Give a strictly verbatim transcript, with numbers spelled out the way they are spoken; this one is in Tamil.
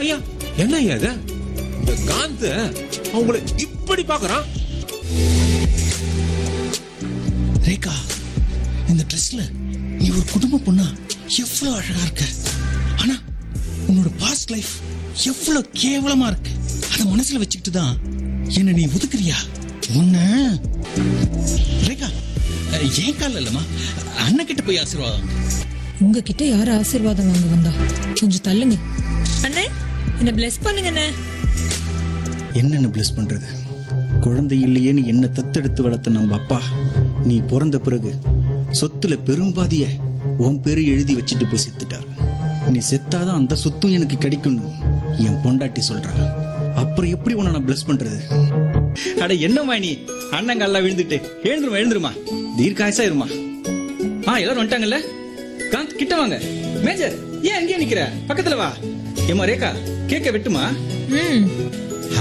ஐயா என்ன ஐயா இது? இந்த காந்த அவங்கள இப்படி பாக்குறான். ரேகா, இந்த ட்ரெஸ்ல நீ ஒரு குடும்ப பொண்ணா எவ்வளவு அழகா இருக்க. ஆனா உன்னோட பாஸ்ட் லைஃப் எவ்வளவு கேவலமா இருக்கு. அத மனசுல வச்சுக்கிட்டு தான் என்ன நீ ஒதுக்குறியா? உன்ன ரேகா, ஏன் கால இல்லம்மா, அண்ணன் கிட்ட போய் ஆசீர்வாதம். உங்ககிட்ட யாரு ஆசீர்வாதம் வாங்க வந்தா? கொஞ்சம் தள்ளுங்க அண்ணே, என்ன பிளஸ் பண்ணுங்க அண்ணே. என்னென்ன பிளஸ் பண்றது? குழந்தை இல்லையேன்னு என்ன தத்தெடுத்து வளர்த்த நம்ம அப்பா நீ பிறந்த பிறகு சொத்துல பெரும்பாதிய உன் பேரு எழுதி வச்சுட்டு போய் செத்துட்டார். நீ செத்தாதான் அந்த சொத்தும் எனக்கு கிடைக்கணும் என் பொண்டாட்டி சொல்றா. அப்புறம் எப்படி உன்னை நான் பிளஸ் பண்றது? அட என்னம்மா நீ, அண்ணங்கள்ல விழுந்துட்டு எழுந்துருமா எழுந்துருமா, தீர்க்காயசா இருமா. ஆ எல்லாரும் வந்துட்டாங்கல்ல. காந்த் கிட்ட வாங்க. மேஜர் ஏன் அங்கேயே நிக்கிற, பக்கத்துல வா. ஏமா ரேகா, கேக்க வெட்டுமா? ம்